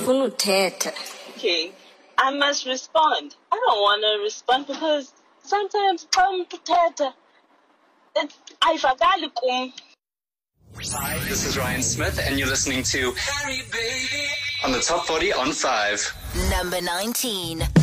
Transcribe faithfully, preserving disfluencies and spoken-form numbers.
ngifuna uthetha. Okay, I must respond. I don't want to respond because sometimes xa umuntu uthetha ayivakali kum. Hi, this is Ryan Smith and you're listening to Harry Baby on the Top forty on five. Number nineteen.